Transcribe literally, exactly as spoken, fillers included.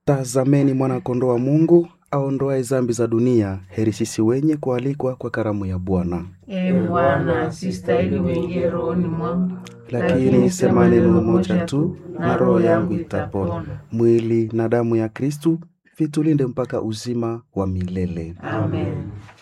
Tazameni mwana kondoo wa Mungu, aondoaye dhambi za dunia. Heri sisi wenye kualikwa kwa karamu ya Bwana. Ee Bwana, sistahili uingie rohoni mwangu, Lakini sema neno moja tu, na roho yangu itapona. Mwili na damu ya Kristu vitulinde mpaka uzima wa milele. Amen.